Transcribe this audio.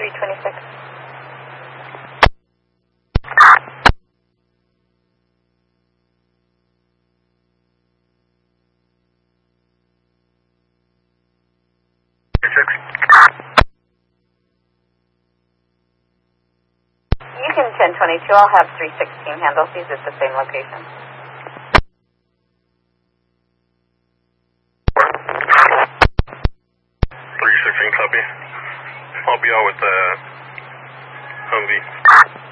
326. You can 1022. I'll have 316 handle. He's at the same location. 316, copy. I'll be out with the Humvee.